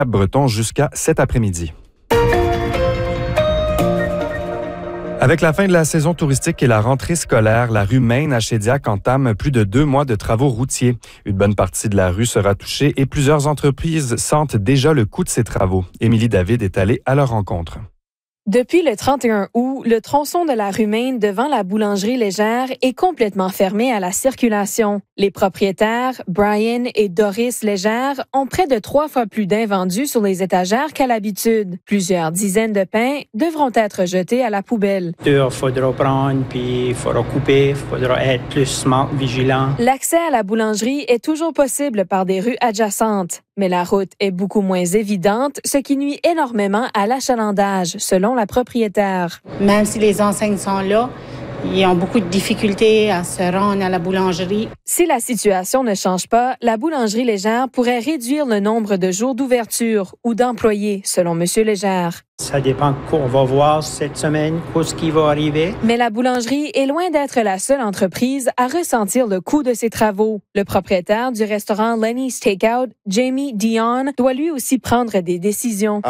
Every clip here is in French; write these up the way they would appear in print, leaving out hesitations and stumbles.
Breton jusqu'à cet après-midi. Avec la fin de la saison touristique et la rentrée scolaire, la rue Main à Shediac entame plus de 2 mois de travaux routiers. Une bonne partie de la rue sera touchée et plusieurs entreprises sentent déjà le coût de ces travaux. Émilie David est allée à leur rencontre. Depuis le 31 août, le tronçon de la rue Main devant la boulangerie légère est complètement fermé à la circulation. Les propriétaires, Brian et Doris Légère, ont près de 3 fois plus d'invendus sur les étagères qu'à l'habitude. Plusieurs dizaines de pains devront être jetés à la poubelle. Il faudra prendre, puis il faudra couper, il faudra être plus smart, vigilant. L'accès à la boulangerie est toujours possible par des rues adjacentes, mais la route est beaucoup moins évidente, ce qui nuit énormément à l'achalandage, selon la propriétaire. Même si les enseignes sont là, ils ont beaucoup de difficultés à se rendre à la boulangerie. Si la situation ne change pas, la boulangerie Légère pourrait réduire le nombre de jours d'ouverture ou d'employés, selon M. Légère. Ça dépend qu'on va voir cette semaine, ce qui va arriver. Mais la boulangerie est loin d'être la seule entreprise à ressentir le coût de ces travaux. Le propriétaire du restaurant Lenny's Takeout, Jamie Dion, doit lui aussi prendre des décisions.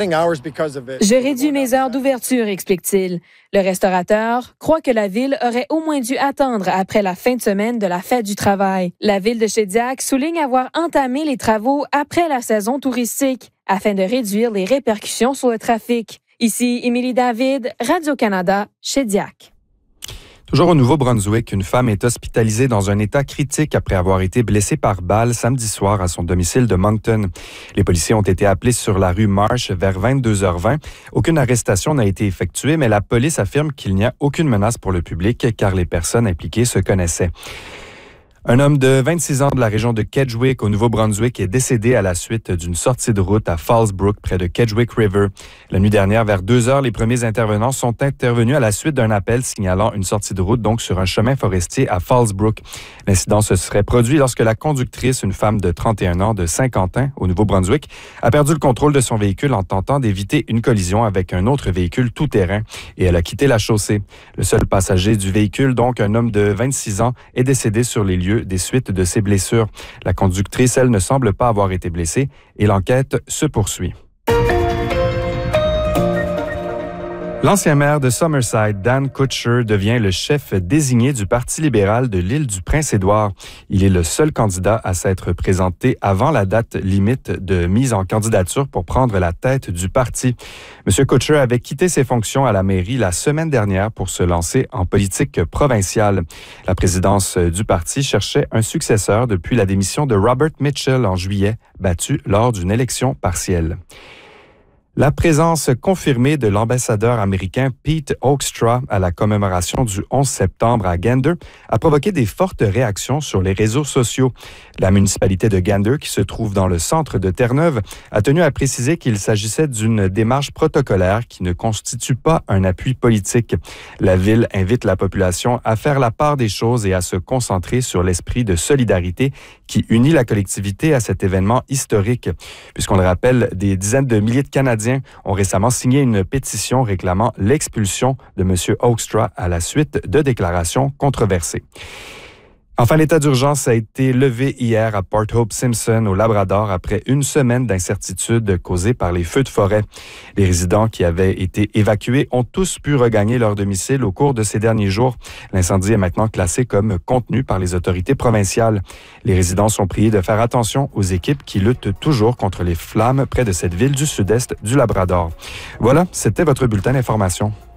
Je réduis mes heures d'ouverture, explique-t-il. Le restaurateur croit que la ville aurait au moins dû attendre après la fin de semaine de la fête du travail. La ville de Shediac souligne avoir entamé les travaux après la saison touristique, afin de réduire les répercussions sur le trafic. Ici, Émilie David, Radio-Canada, Shediac. Toujours au Nouveau-Brunswick, une femme est hospitalisée dans un état critique après avoir été blessée par balle samedi soir à son domicile de Moncton. Les policiers ont été appelés sur la rue Marsh vers 22h20. Aucune arrestation n'a été effectuée, mais la police affirme qu'il n'y a aucune menace pour le public car les personnes impliquées se connaissaient. Un homme de 26 ans de la région de Kedgwick, au Nouveau-Brunswick, est décédé à la suite d'une sortie de route à Fallsbrook, près de Kedgwick River. La nuit dernière, vers 2h, les premiers intervenants sont intervenus à la suite d'un appel signalant une sortie de route, donc sur un chemin forestier à Fallsbrook. L'incident se serait produit lorsque la conductrice, une femme de 31 ans de Saint-Quentin, au Nouveau-Brunswick, a perdu le contrôle de son véhicule en tentant d'éviter une collision avec un autre véhicule tout-terrain et elle a quitté la chaussée. Le seul passager du véhicule, donc un homme de 26 ans, est décédé sur les lieux des suites de ses blessures. La conductrice, elle, ne semble pas avoir été blessée et l'enquête se poursuit. L'ancien maire de Summerside, Dan Kutcher, devient le chef désigné du Parti libéral de l'île du Prince-Édouard. Il est le seul candidat à s'être présenté avant la date limite de mise en candidature pour prendre la tête du parti. M. Kutcher avait quitté ses fonctions à la mairie la semaine dernière pour se lancer en politique provinciale. La présidence du parti cherchait un successeur depuis la démission de Robert Mitchell en juillet, battu lors d'une élection partielle. La présence confirmée de l'ambassadeur américain Pete Hoekstra à la commémoration du 11 septembre à Gander a provoqué des fortes réactions sur les réseaux sociaux. La municipalité de Gander, qui se trouve dans le centre de Terre-Neuve, a tenu à préciser qu'il s'agissait d'une démarche protocolaire qui ne constitue pas un appui politique. La ville invite la population à faire la part des choses et à se concentrer sur l'esprit de solidarité qui unit la collectivité à cet événement historique. Puisqu'on le rappelle, des dizaines de milliers de Canadiens ont récemment signé une pétition réclamant l'expulsion de M. Hoekstra à la suite de déclarations controversées. Enfin, l'état d'urgence a été levé hier à Port Hope Simpson, au Labrador, après une semaine d'incertitude causée par les feux de forêt. Les résidents qui avaient été évacués ont tous pu regagner leur domicile au cours de ces derniers jours. L'incendie est maintenant classé comme contenu par les autorités provinciales. Les résidents sont priés de faire attention aux équipes qui luttent toujours contre les flammes près de cette ville du sud-est du Labrador. Voilà, c'était votre bulletin d'information.